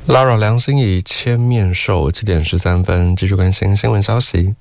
拉扰良心以千面兽7点13分，继续关心新闻消息。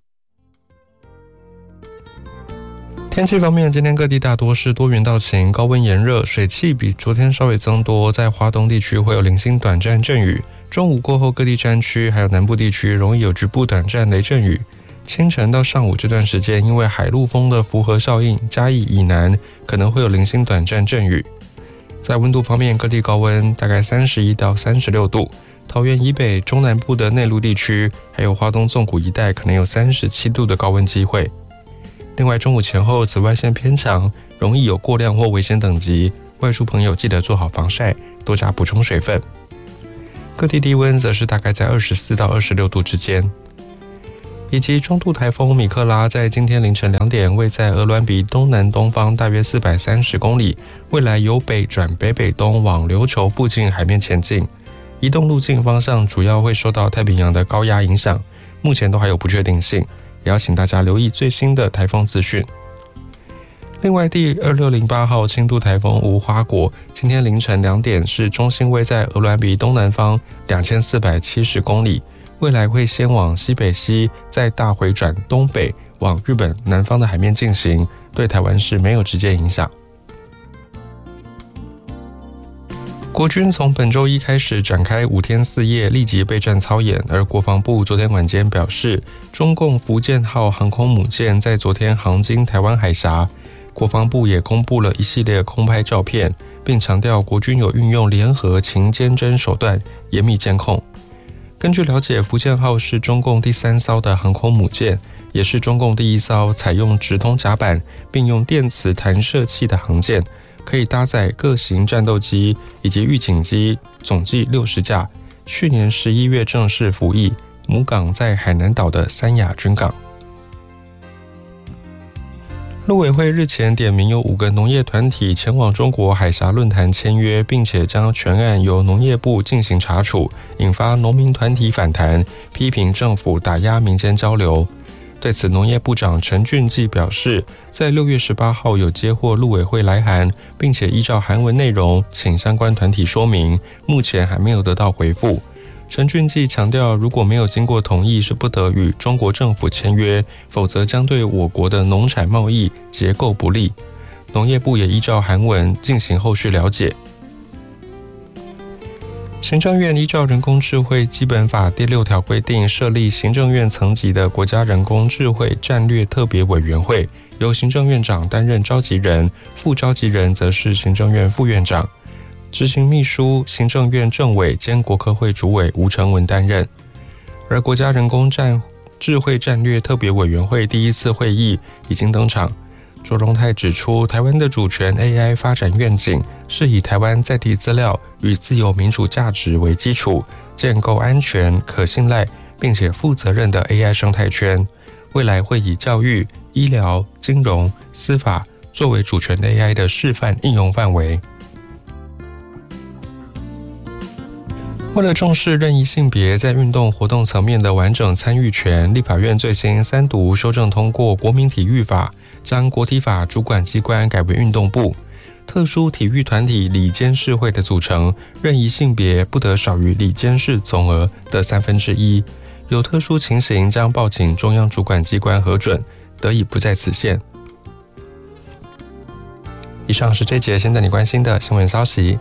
天气方面，今天各地大多是多云到晴，高温炎热，水汽比昨天稍微增多，在华东地区会有零星短暂阵雨。中午过后，各地山区还有南部地区容易有局部短暂雷阵雨。清晨到上午这段时间，因为海陆风的符合效应，嘉义以南可能会有零星短暂阵雨。在温度方面，各地高温大概31到36度，桃园以北、中南部的内陆地区，还有花东纵谷一带可能有37度的高温机会。另外，中午前后紫外线偏强，容易有过量或危险等级，外出朋友记得做好防晒，多加补充水分。各地低温则是大概在24到26度之间。以及中度台风米克拉在今天凌晨2点位在鹅銮鼻东南东方大约430公里，未来由北转北北东往琉球附近海面前进，移动路径方向主要会受到太平洋的高压影响，目前都还有不确定性，也要请大家留意最新的台风资讯。另外，第2608号轻度台风无花果今天凌晨2点是中心位在鹅銮鼻东南方2470公里，未来会先往西北西，再大回转东北，往日本南方的海面进行，对台湾是没有直接影响。国军从本周一开始展开5天4夜立即备战操演，而国防部昨天晚间表示，中共福建号航空母舰在昨天航经台湾海峡，国防部也公布了一系列空拍照片，并强调国军有运用联合情监侦手段严密监控。根据了解，福建号是中共第3艘的航空母舰，也是中共第1艘采用直通甲板并用电磁弹射器的航舰，可以搭载各型战斗机以及预警机，总计60架。去年11月正式服役，母港在海南岛的三亚军港。陆委会日前点名有5个农业团体前往中国海峡论坛签约，并且将全案由农业部进行查处，引发农民团体反弹，批评政府打压民间交流。对此，农业部长陈俊记表示，在6月18号有接获陆委会来函，并且依照函文内容请相关团体说明，目前还没有得到回复。陈俊记强调，如果没有经过同意，是不得与中国政府签约，否则将对我国的农产贸易结构不利。农业部也依照函文进行后续了解。行政院依照人工智慧基本法第6条规定，设立行政院层级的国家人工智慧战略特别委员会，由行政院长担任召集人，副召集人则是行政院副院长。执行秘书、行政院政委兼国科会主委吴成文担任。而国家人工智慧战略特别委员会第1次会议已经登场。卓荣泰指出，台湾的主权 AI 发展愿景是以台湾在地资料与自由民主价值为基础，建构安全、可信赖并且负责任的 AI 生态圈。未来会以教育、医疗、金融、司法作为主权 AI 的示范应用范围。为了重视任意性别在运动活动层面的完整参与权，立法院最新3读修正通过国民体育法，将国体法主管机关改为运动部。特殊体育团体理监事会的组成，任意性别不得少于理监事总额的1/3，有特殊情形将报请中央主管机关核准，得以不在此限。以上是这节现在你关心的新闻消息。